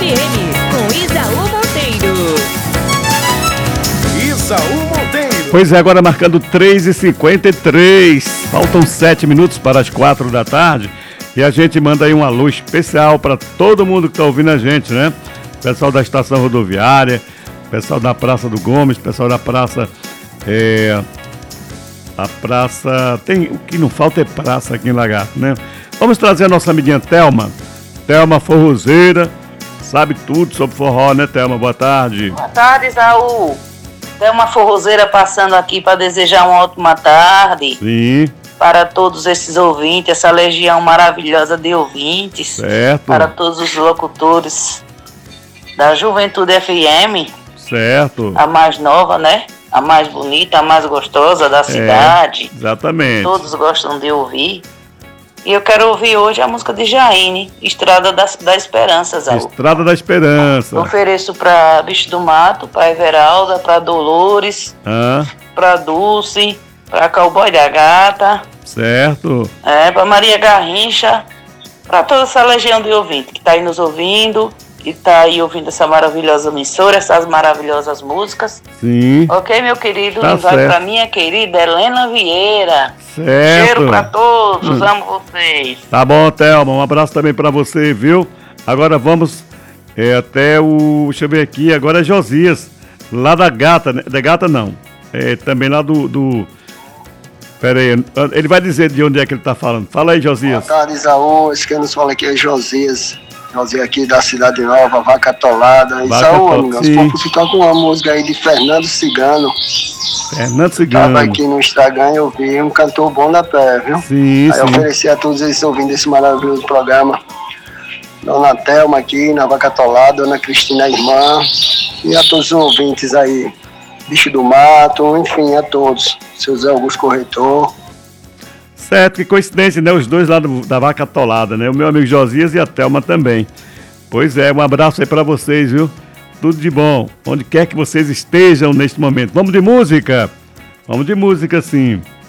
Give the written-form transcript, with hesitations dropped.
FM, com Isaú Monteiro. Isaú Monteiro. Pois é, agora marcando 3h53. Faltam 7 minutos para as 4 da tarde. E a gente manda aí um alô especial para todo mundo que está ouvindo a gente, né? Pessoal da estação rodoviária, pessoal da Praça do Gomes, pessoal da praça. A praça. O que não falta é praça aqui em Lagarto, né? Vamos trazer a nossa amiguinha Thelma. Thelma forrozeira, sabe tudo sobre forró, né, Thelma? Boa tarde. Boa tarde, Isaú. Thelma forrozeira passando aqui para desejar uma ótima tarde. Sim. Para todos esses ouvintes, essa legião maravilhosa de ouvintes. Certo. Para todos os locutores da Juventude FM. Certo. A mais nova, né? A mais bonita, a mais gostosa da cidade. Exatamente. Todos gostam de ouvir. E eu quero ouvir hoje a música de Jaine, Estrada da Esperança, Isaú. Estrada da Esperança. Ofereço para Bicho do Mato, para Everalda, para Dolores, para Dulce, para Cowboy da Gata. Certo. Para Maria Garrincha, para toda essa legião de ouvinte que está aí nos ouvindo, que está aí ouvindo essa maravilhosa emissora, essas maravilhosas músicas. Sim. Ok, meu querido? Tá E vai certo. para minha querida Helena Vieira. Certo. Cheiro para todos, amo vocês. Tá bom, Thelma, um abraço também pra você, viu? Agora vamos até o... Deixa eu ver aqui, agora é Josias, lá da Gata, né? Da Gata não, também lá do... Pera aí, ele vai dizer de onde é que ele tá falando. Fala aí, Josias. Boa tarde, Isaú, esse que nos fala aqui é Josias. Josias aqui da Cidade Nova, Vaca Atolada. Isaú, amigo, nós vamos ficar com uma música aí de Fernando Cigano. Fernando Cigano. Tava aqui no Instagram e eu vi um cantor bom da pé, viu? Sim, aí ofereci a todos eles ouvindo esse maravilhoso programa. Dona Thelma aqui na Vaca Atolada, Dona Cristina, irmã, e a todos os ouvintes aí. Bicho do Mato, enfim, a todos. Seu Zé Augusto Corretor. Certo, que coincidência, né? Os dois lá da Vaca Atolada, né? O meu amigo Josias e a Thelma também. Pois é, um abraço aí pra vocês, viu? Tudo de bom, onde quer que vocês estejam neste momento. Vamos de música? Vamos de música, sim.